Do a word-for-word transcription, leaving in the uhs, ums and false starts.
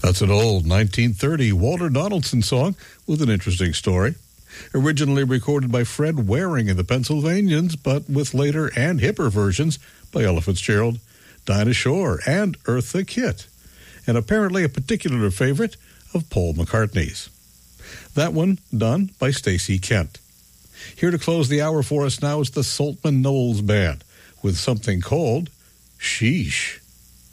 That's an old nineteen thirty Walter Donaldson song with an interesting story. Originally recorded by Fred Waring and the Pennsylvanians, but with later and hipper versions by Ella Fitzgerald, Dinah Shore, and Eartha Kitt, and apparently a particular favorite of Paul McCartney's. That one done by Stacey Kent. Here to close the hour for us now is the Saltman Knowles Band with something called Sheesh.